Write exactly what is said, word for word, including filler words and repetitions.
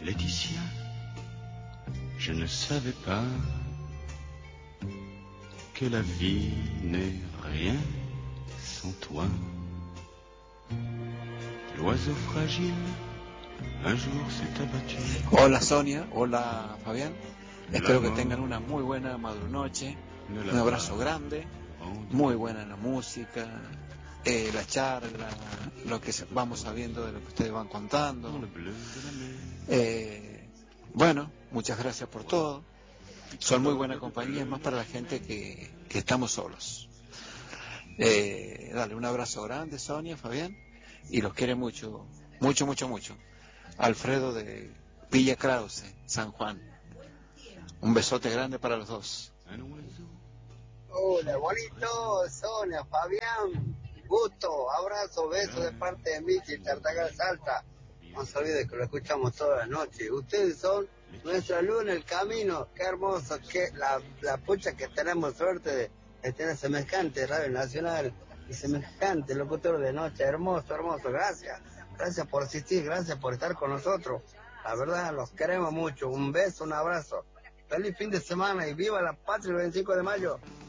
Laetitia, je ne savais pas que la vie n'est rien sans toi. L'oiseau fragile un jour s'est abattu. Hola Sonia, hola Fabián. Espero que tengan una muy buena madrunoche. Un abrazo grande. Muy buena la música, eh, la charla, lo que vamos sabiendo de lo que ustedes van contando. Eh, bueno, muchas gracias por todo. Son muy buena compañía, es más para la gente que, que estamos solos. Eh, dale, un abrazo grande, Sonia, Fabián, y los quiere mucho, mucho, mucho, mucho. Alfredo de Villa Krause, San Juan. Un besote grande para los dos. Hola, bonito, Sonia, Fabián, gusto, abrazo, beso de parte de Michi, Tartagal Salta. No se olvide que lo escuchamos toda la noche. Ustedes son nuestra luz en el camino. Qué hermoso, que la, la pucha que tenemos suerte de, de tener semejante Radio Nacional y semejante locutor de noche. Hermoso, hermoso, gracias. Gracias por asistir, gracias por estar con nosotros. La verdad, los queremos mucho. Un beso, un abrazo. Feliz fin de semana y viva la patria el veinticinco de mayo.